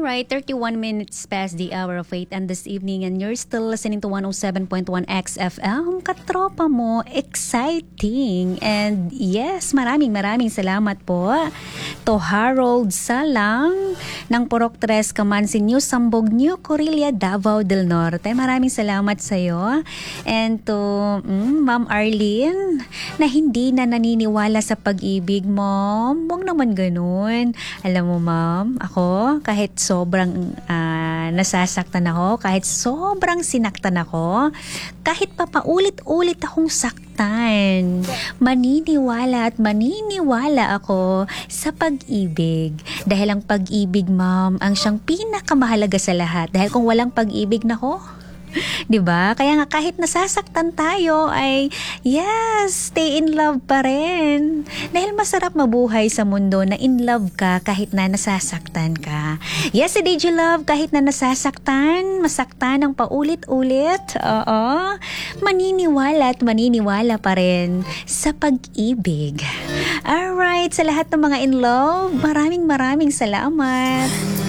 right, 31 minutes past the hour of 8 and this evening and you're still listening to 107.1 XFM. Katropa mo, exciting. And yes, maraming salamat po to Harold Salang ng Purok 3 Kamansin, New Sambog, New Corillia, Davao del Norte. Maraming salamat sa iyo. And to Ma'am Arlene na hindi na naniniwala sa pag-ibig mo. Huwag naman ganun. Alam mo ma'am, ako kahit sobrang nasasaktan ako, kahit sobrang sinaktan ako, kahit pa paulit-ulit akong saktan, maniniwala ako sa pag-ibig. Dahil ang pag-ibig ma'am, ang siyang pinakamahalaga sa lahat. Dahil kung walang pag-ibig nako, 'di ba? Kaya nga kahit nasasaktan tayo ay yes, stay in love pa rin. Dahil masarap mabuhay sa mundo na in love ka kahit na nasasaktan ka. Yes, si DJ Love, kahit na nasasaktan, masaktan ng paulit-ulit, maniniwala pa rin sa pag-ibig. Alright, sa lahat ng mga in love, maraming salamat.